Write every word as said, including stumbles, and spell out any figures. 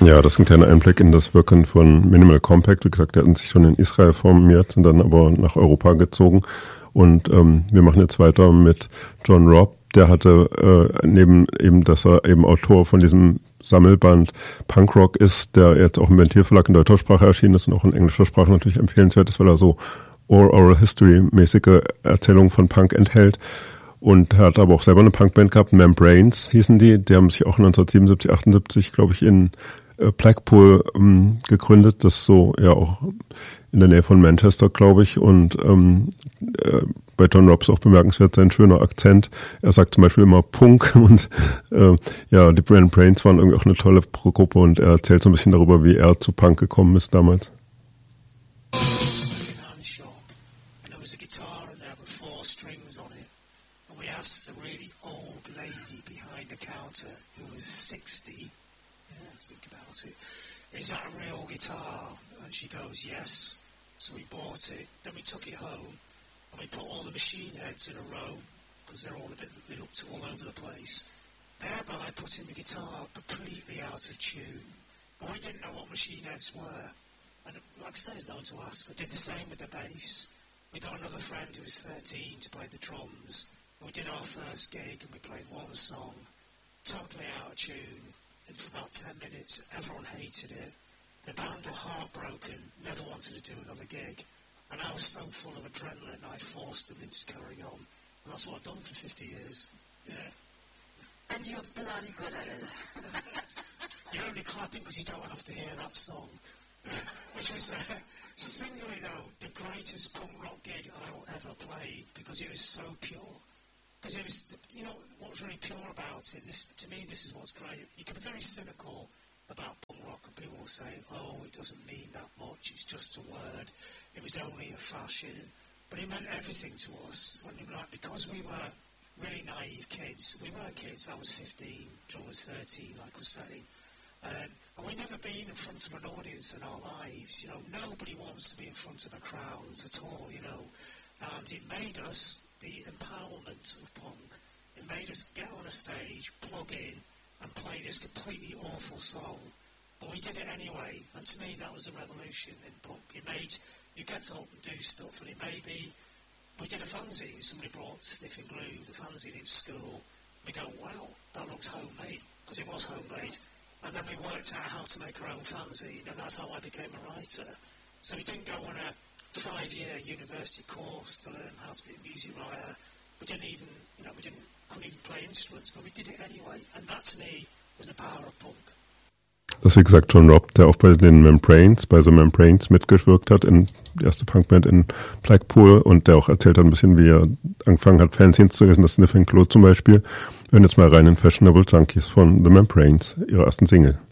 Ja, das ist ein kleiner Einblick in das Wirken von Minimal Compact. Wie gesagt, die hatten sich schon in Israel formiert, sind dann aber nach Europa gezogen. Und ähm, wir machen jetzt weiter mit John Robb. Der hatte äh, neben eben, dass er eben Autor von diesem Sammelband Punkrock ist, der jetzt auch im Ventilverlag in deutscher Sprache erschienen ist und auch in englischer Sprache natürlich empfehlenswert ist, weil er so Oral History-mäßige Erzählungen von Punk enthält. Und er hat aber auch selber eine Punkband gehabt, Membranes hießen die. Die haben sich auch neunzehnhundertsiebenundsiebzig, achtundsiebzig, glaube ich, in äh, Blackpool ähm, gegründet. Das ist so ja auch in der Nähe von Manchester, glaube ich. Und ähm, äh, bei John Robb ist auch bemerkenswert sein schöner Akzent. Er sagt zum Beispiel immer Punk und äh, ja, die Membranes waren irgendwie auch eine tolle Gruppe und er erzählt so ein bisschen darüber, wie er zu Punk gekommen ist damals. Is that a real guitar? And she goes, yes. So we bought it, then we took it home, and we put all the machine heads in a row, because they're all a bit, they looked all over the place. Thereby putting the guitar completely out of tune. But we didn't know what machine heads were. And like I say, there's no one to ask. I did the same with the bass. We got another friend who was thirteen to play the drums. And we did our first gig, and we played one song, totally out of tune. And for about ten minutes, everyone hated it. The band were heartbroken, never wanted to do another gig. And I was so full of adrenaline, I forced them into carrying on. And that's what I've done for fifty years. Yeah. And you're bloody good at it. You're only clapping because you don't have to hear that song. Which was, uh, singly though, the greatest punk rock gig I'll ever play, because it was so pure. Because it was, you know, what was really pure about it, this, to me, this is what's great. You can be very cynical about punk rock, and people will say, oh, it doesn't mean that much, it's just a word, it was only a fashion. But it meant everything to us. When we, like, because we were really naive kids, we were kids, I was fifteen, John was thirteen, like I was saying. Um, and we'd never been in front of an audience in our lives, you know, nobody wants to be in front of a crowd at all, you know. And it made us the empowerment of punk. It made us get on a stage, plug in, and play this completely awful song. But we did it anyway, and to me that was a revolution in punk. It made you get up and do stuff, and it made me, we did a fanzine, somebody brought Sniffing Glue, the fanzine in school. We go, wow, that looks homemade, because it was homemade. And then we worked out how to make our own fanzine, and that's how I became a writer. So we didn't go on a five-year university course to learn how to be a music writer. We didn't even, you know, we didn't, couldn't even play instruments, but we did it anyway. And that, to me, was the power of punk. Das ist, wie gesagt, John Robb, der auch bei den Membranes, bei The Membranes mitgewirkt hat, in die erste Punkband in Blackpool, und der auch erzählt hat ein bisschen, wie er angefangen hat, Fanzines zu lesen, das Sniffing Glue zum Beispiel. Wir hören jetzt mal rein in Fashionable Junkies von The Membranes, ihrer ersten Single.